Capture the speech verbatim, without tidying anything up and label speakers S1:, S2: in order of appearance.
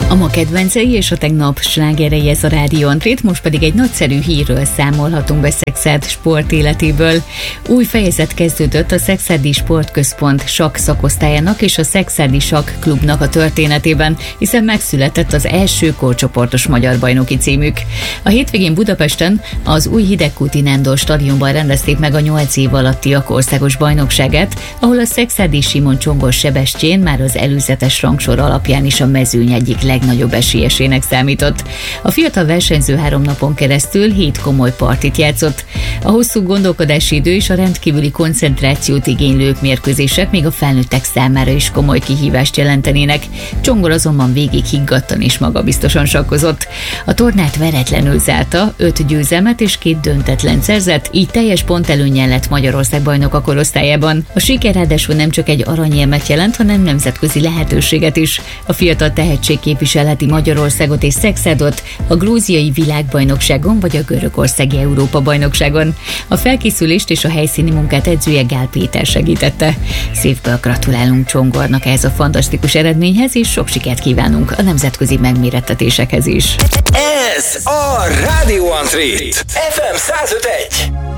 S1: A ma kedvencei és a tegnap slágerei ez a Rádió Antrét, most pedig egy nagyszerű hírről számolhatunk be Szekszárd sport életéből. Új fejezet kezdődött a Szekszárdi Sportközpont sakk szakosztályának és a Szekszárdi Sakk Klubnak a történetében, hiszen megszületett az első korcsoportos magyar bajnoki címük. A hétvégén Budapesten az új Hidegkúti Nándor stadionban rendezték meg a nyolc év alattiak országos bajnokságát, ahol a szekszárdi Simon Csongor Sebestyén már az előzetes rangsor alapján is a mezőny egyik legnagyobb esélyesének számított. A fiatal versenyző három napon keresztül hét komoly partit játszott. A hosszú gondolkodási idő és a rendkívüli koncentrációt igénylő mérkőzések még a felnőttek számára is komoly kihívást jelentenének. Csongor azonban végig higgadtan és magabiztosan sakkozott. A tornát veretlenül zárta, öt győzelmet és két döntetlen szerzett, így teljes pontelőnnyel lett Magyarország bajnok a korosztályában. A siker ráadásul nem csak egy aranyérmet jelent, hanem nemzetközi lehetőséget is. A fiatal tehetség képviselheti Magyarországot és Szekszárdot a grúziai világbajnokságon vagy a görögországi Európa-bajnokságon. A felkészülést és a helyszíni munkát edzője Gál Péter segítette. Szívből gratulálunk Csongornak ehhez a fantasztikus eredményhez, és sok sikert kívánunk a nemzetközi megmérettetésekhez is.
S2: Ez a Rádió Antrét ef em száz öt egy.